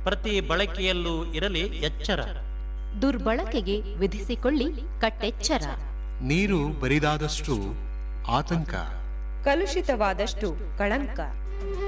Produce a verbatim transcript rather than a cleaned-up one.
ಪ್ರತಿ ಬಳಕೆಯಲ್ಲೂ ಇರಲಿ ಎಚ್ಚರ. ದುರ್ಬಳಕೆಗೆ ವಿಧಿಸಿಕೊಳ್ಳಿ ಕಟ್ಟೆಚ್ಚರ. ನೀರು ಬರಿದಾದಷ್ಟು ಆತಂಕ, ಕಲುಷಿತವಾದಷ್ಟು ಕಳಂಕ.